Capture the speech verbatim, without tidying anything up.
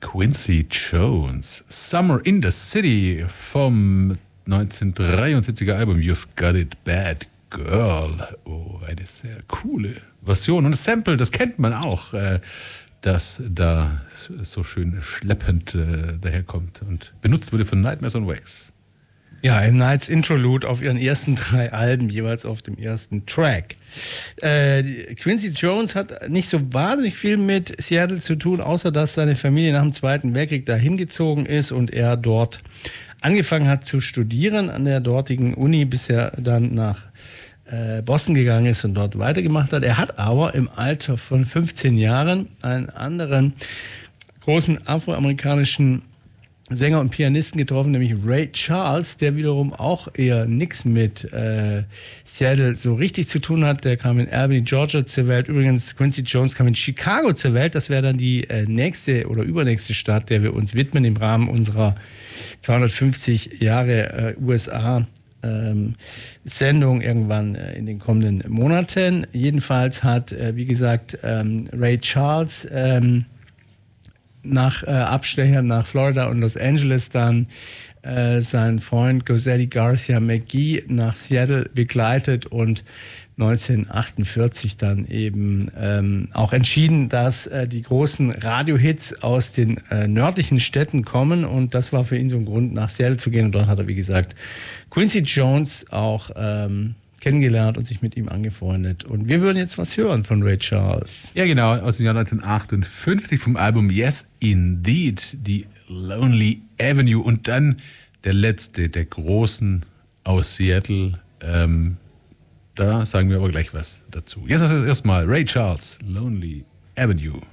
Quincy Jones, Summer in the City vom neunzehnhundertdreiundsiebziger Album You've Got It Bad Girl. Oh, eine sehr coole Version. Und das Sample, das kennt man auch, äh, das da so schön schleppend äh, daherkommt und benutzt wurde von Nightmares on Wax. Ja, im Nights Interlude auf ihren ersten drei Alben, jeweils auf dem ersten Track. Äh, Quincy Jones hat nicht so wahnsinnig viel mit Seattle zu tun, außer dass seine Familie nach dem Zweiten Weltkrieg dahin gezogen ist und er dort angefangen hat zu studieren an der dortigen Uni, bis er dann nach äh, Boston gegangen ist und dort weitergemacht hat. Er hat aber im Alter von fünfzehn Jahren einen anderen großen afroamerikanischen Sänger und Pianisten getroffen, nämlich Ray Charles, der wiederum auch eher nichts mit äh, Seattle so richtig zu tun hat. Der kam in Albany, Georgia zur Welt. Übrigens, Quincy Jones kam in Chicago zur Welt. Das wäre dann die äh, nächste oder übernächste Stadt, der wir uns widmen im Rahmen unserer zweihundertfünfzig Jahre äh, U S A ähm, Sendung irgendwann äh, in den kommenden Monaten. Jedenfalls hat, äh, wie gesagt, ähm, Ray Charles ähm, nach äh, Abstecher nach Florida und Los Angeles dann äh, sein Freund Gossetti Garcia McGee nach Seattle begleitet und neunzehnhundertachtundvierzig dann eben ähm, auch entschieden, dass äh, die großen Radiohits aus den äh, nördlichen Städten kommen, und das war für ihn so ein Grund, nach Seattle zu gehen, und dort hat er, wie gesagt, Quincy Jones auch ähm, kennengelernt und sich mit ihm angefreundet. Und wir würden jetzt was hören von Ray Charles. Ja, genau, aus dem Jahr neunzehnhundertachtundfünfzig vom Album Yes Indeed, die Lonely Avenue, und dann der letzte der großen aus Seattle. Ähm, da sagen wir aber gleich was dazu. Jetzt erstmal Ray Charles, Lonely Avenue.